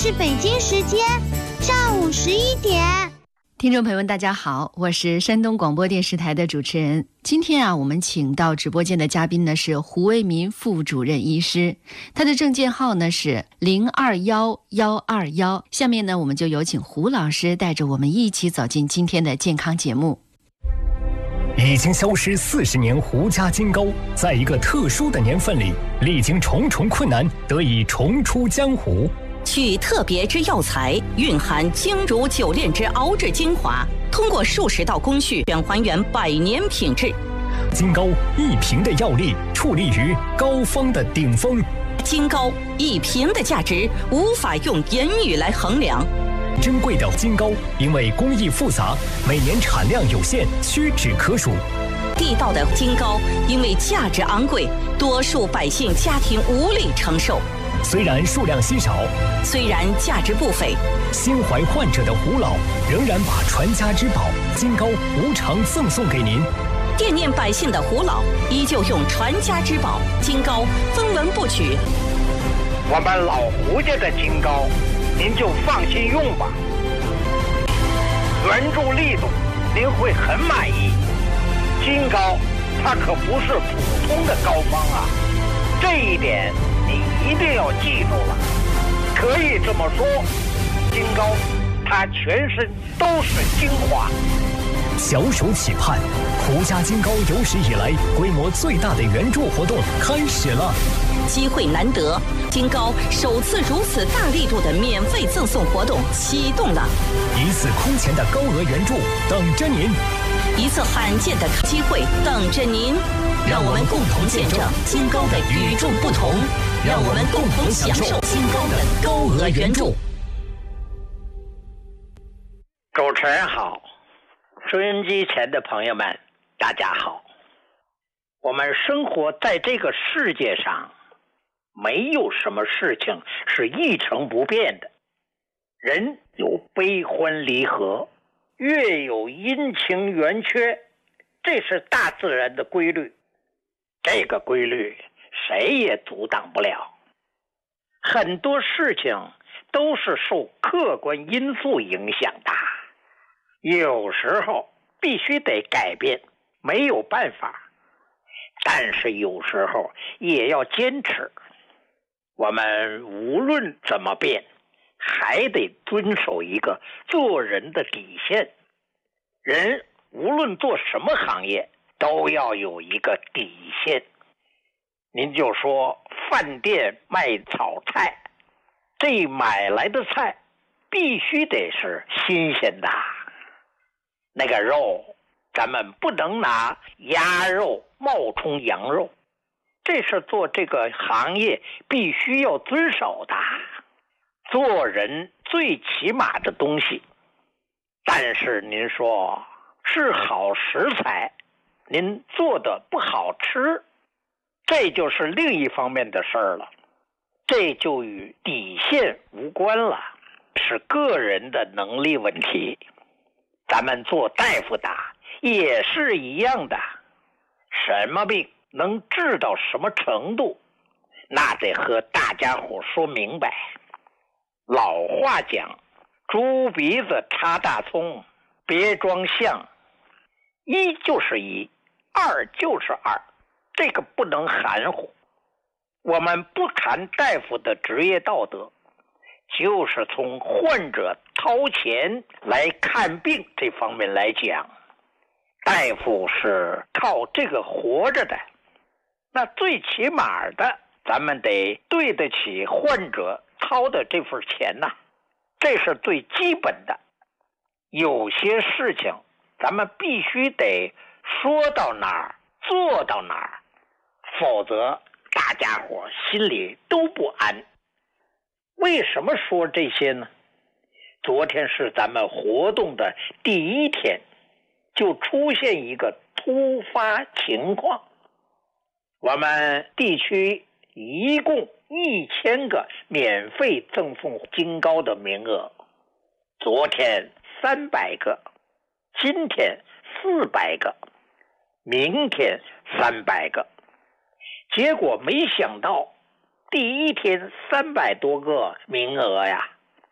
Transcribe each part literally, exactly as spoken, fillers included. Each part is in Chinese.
是北京时间上午十一点。 听众朋友们大家好，我是山东广播电视台的主持人。今天啊，我们请到直播间的嘉宾呢是胡为民副主任医师，他的证件号呢是零二幺幺二幺。下面呢，我们就有请胡老师带着我们一起走进今天的健康节目。 已经消失四十年胡家金膏，在一个特殊的年份里，历经重重困难，得以重出江湖。 取特别之药材，蕴含精如九炼之熬制精华，通过数十道工序，便还原百年品质。 金膏一瓶的药力，矗立于膏方的顶峰。 金膏一瓶的价值，无法用言语来衡量。 珍贵的金膏，因为工艺复杂，每年产量有限，屈指可数。 地道的金膏，因为价值昂贵，多数百姓家庭无力承受。 虽然数量稀少， 虽然价值不菲， 心怀患者的胡老仍然把传家之宝金膏无偿赠送给您。 惦念百姓的胡老依旧用传家之宝金膏分文不取。 我们老胡家的金膏，您就放心用吧，原著力度您会很满意。金膏它可不是普通的膏方啊，这一点你一定要记住了。可以这么说，金膏它全身都是精华。 小手企盼，胡家金膏有史以来规模最大的援助活动开始了。 机会难得，金膏首次如此大力度的免费赠送活动启动了。 一次空前的高额援助等着您， 一次罕见的机会等着您。让我们共同见证金膏的与众不同，让我们共同享受金膏的高额援助。 主持人好，收音机前的朋友们大家好。我们生活在这个世界上，没有什么事情是一成不变的。人有悲欢离合，月有阴晴圆缺，这是大自然的规律。这个规律谁也阻挡不了。很多事情都是受客观因素影响的，有时候必须得改变，没有办法，但是有时候也要坚持。我们无论怎么变，还得遵守一个做人的底线。人无论做什么行业，都要有一个底线。您就说饭店卖炒菜，这买来的菜必须得是新鲜的，那个肉咱们不能拿鸭肉冒充羊肉，这是做这个行业必须要遵守的。做人最起码的东西，但是您说是好食材，您做的不好吃，这就是另一方面的事儿了，这就与底线无关了，是个人的能力问题。咱们做大夫的也是一样的，什么病能治到什么程度，那得和大家伙说明白。老话讲，猪鼻子插大葱，别装象，一就是一，二就是二，这个不能含糊。我们不谈大夫的职业道德，就是从患者掏钱来看病这方面来讲，大夫是靠这个活着的，那最起码的咱们得对得起患者掏的这份钱呐、啊，这是最基本的。有些事情咱们必须得说到哪儿做到哪儿，否则大家伙心里都不安。为什么说这些呢？昨天是咱们活动的第一天，就出现一个突发情况。我们地区一共一千个免费赠送金膏的名额，昨天三百个，今天四百个，明天三百个。结果没想到第一天三百多个名额呀，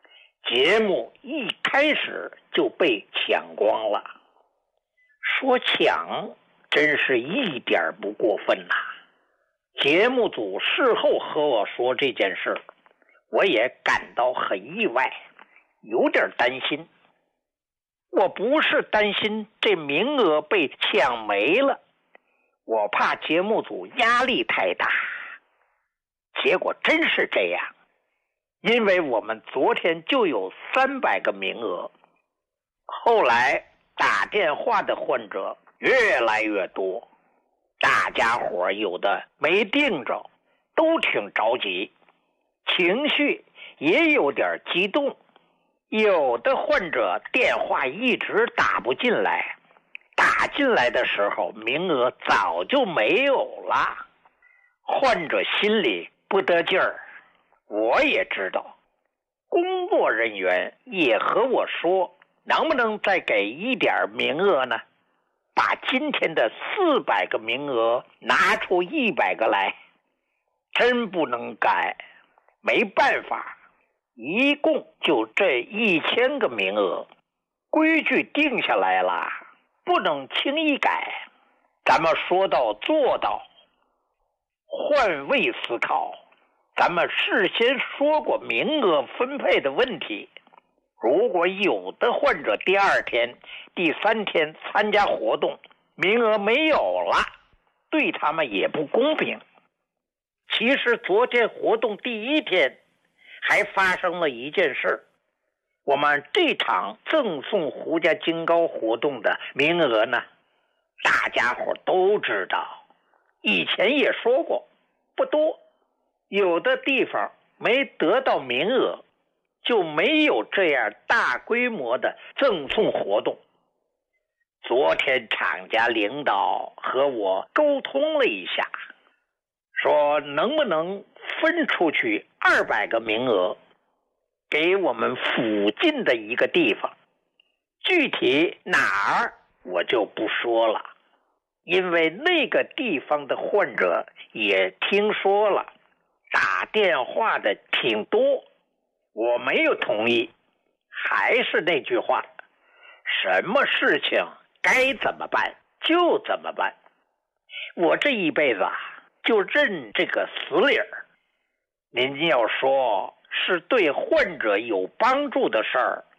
节目一开始就被抢光了。说抢真是一点不过分呐、啊！节目组事后和我说这件事，我也感到很意外，有点担心。我不是担心这名额被抢没了，我怕节目组压力太大。结果真是这样，因为我们昨天就有三百个名额，后来打电话的患者越来越多，大家伙有的没定着，都挺着急，情绪也有点激动。有的患者电话一直打不进来，打进来的时候名额早就没有了，患者心里不得劲儿。我也知道，工作人员也和我说，能不能再给一点名额呢？把今天的四百个名额拿出一百个来。真不能改，没办法，一共就这一千个名额，规矩定下来了，不能轻易改。咱们说到做到，换位思考，咱们事先说过名额分配的问题。如果有的患者第二天、第三天参加活动，名额没有了，对他们也不公平。其实昨天活动第一天还发生了一件事，我们这场赠送胡家金糕活动的名额呢，大家伙都知道，以前也说过，不多，有的地方没得到名额，就没有这样大规模的赠送活动。昨天厂家领导和我沟通了一下，说能不能分出去二百个名额给我们附近的一个地方，具体哪儿我就不说了，因为那个地方的患者也听说了，打电话的挺多，我没有同意。还是那句话，什么事情该怎么办就怎么办。我这一辈子啊，就认这个死理儿。您要说是对患者有帮助的事儿，